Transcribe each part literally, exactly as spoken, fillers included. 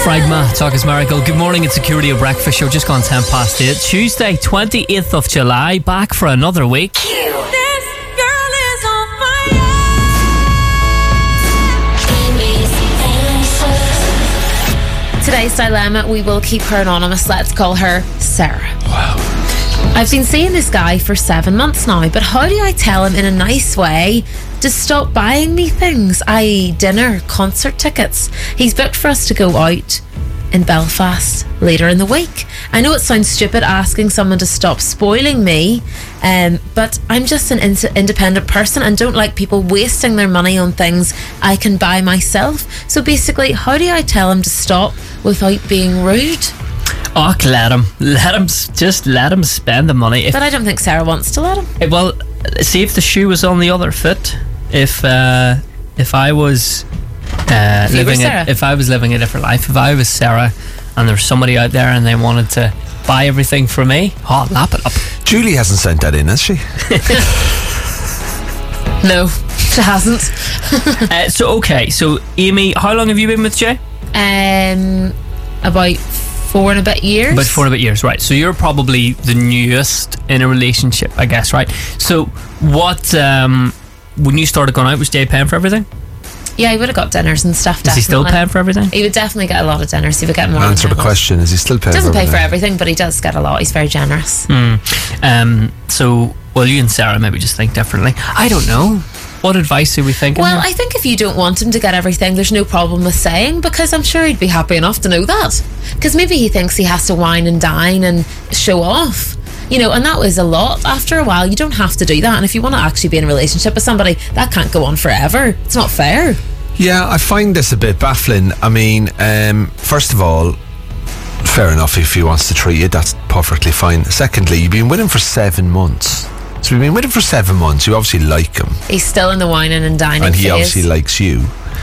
Fragma, Talk is Miracle. Good morning, it's Security of Breakfast Show, just gone ten past eight. Tuesday, twenty-eighth of July, back for another week. This girl is on fire. Today's dilemma, we will keep her anonymous. Let's call her Sarah. Wow. I've been seeing this guy for seven months now, but how do I tell him in a nice way to stop buying me things, that is dinner, concert tickets? He's booked for us to go out in Belfast later in the week. I know it sounds stupid asking someone to stop spoiling me, um, but I'm just an in- independent person and don't like people wasting their money on things I can buy myself. So basically, how do I tell him to stop without being rude? Oh, let him. Let him, just let him spend the money. If, But I don't think Sarah wants to let him. well, see if the shoe was on the other foot. If uh, if I was uh, you were living Sarah. a, if I was living a different life, if I was Sarah and there was somebody out there and they wanted to buy everything for me, oh, lap it up. Julie hasn't sent that in, has she? No, she hasn't. uh, so okay, so Amy, how long have you been with Jay? Um, about four and a bit years. About four and a bit years, right? So you're probably the newest in a relationship, I guess, right? So what? Um, when you started going out, was Jay paying for everything? Yeah, he would have got dinners and stuff. Is Definitely. he still paying for everything? He would definitely get a lot of dinners. He would get more. Answer than the I would. question. Is he still paying? Doesn't for pay for everything? everything, but he does get a lot. He's very generous. Mm. Um, so, well, you and Sarah maybe just think differently. I don't know. What advice are we thinking? Well, here? I think if you don't want him to get everything, there's no problem with saying, because I'm sure he'd be happy enough to know that. Because maybe he thinks he has to wine and dine and show off. You know, and that was a lot. After a while, you don't have to do that. And if you want to actually be in a relationship with somebody, that can't go on forever. It's not fair. Yeah, I find this a bit baffling. I mean, um, first of all, fair enough if he wants to treat you, that's perfectly fine. Secondly, you've been with him for seven months. So you've been with him for seven months. You obviously like him. He's still in the whining and dining And he phase. obviously likes you.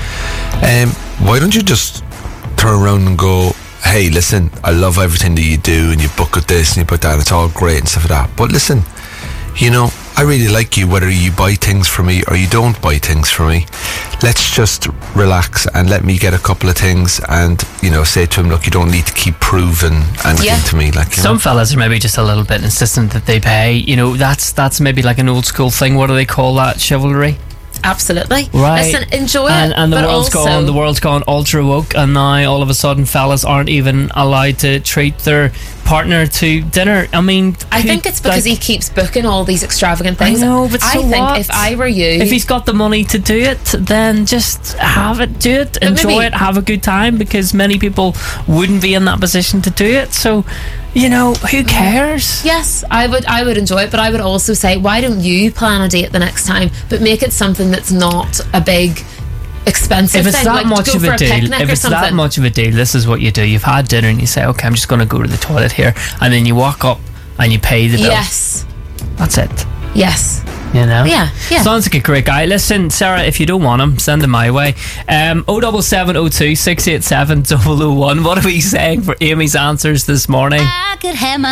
Um, why don't you just turn around and go, hey, listen, I love everything that you do, and you book at this and you put that, and it's all great and stuff like that. But listen, you know, I really like you, whether you buy things for me or you don't buy things for me. Let's just relax and let me get a couple of things, and, you know, say to him, look, you don't need to keep proving anything Yeah. to me. Like, you Some know. fellas are maybe just a little bit insistent that they pay. You know, that's that's maybe like an old school thing. What do they call that? Chivalry. Absolutely. Right. Listen, enjoy and, it. and the but world's also, gone the world's gone ultra woke, and now all of a sudden fellas aren't even allowed to treat their partner to dinner. I mean, I who- think it's because like, he keeps booking all these extravagant things. I know, but I so think what? if I were you, if he's got the money to do it, then just have it, do it, enjoy maybe- it, have a good time, because many people wouldn't be in that position to do it. So, you know, who cares? yes, I would I would enjoy it, but I would also say, why don't you plan a date the next time, but make it something that's not a big expensive If it's thing, that like much to go of for a a deal, picnic if or it's something. that much of a deal, this is what you do. You've had dinner and you say, okay, I'm just going to go to the toilet here, and then you walk up and you pay the bill. Yes, That's it. yes. You know? Yeah, yeah. Sounds like a great guy. Listen, Sarah, if you don't want him, send him my way. Um, oh seven seven oh two, six eight seven, double oh one. What are we saying for Amy's answers this morning? I could have my